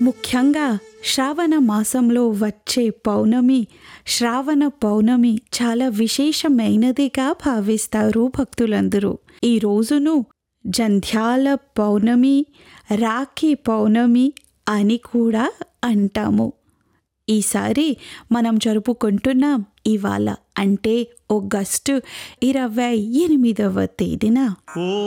ముఖ్యంగా శ్రావణ మాసంలో వచ్చే పౌర్ణమి, శ్రావణ పౌర్ణమి చాలా విశేషమైనదిగా భావిస్తారు భక్తులందరూ. ఈ రోజును జంధ్యాల పౌర్ణమి, రాఖీ పౌర్ణమి అని కూడా అంటాము. ఈసారి మనం జరుపుకుంటున్నాం ఇవాళ అంటే ఆగస్టు 28వ తేదీన.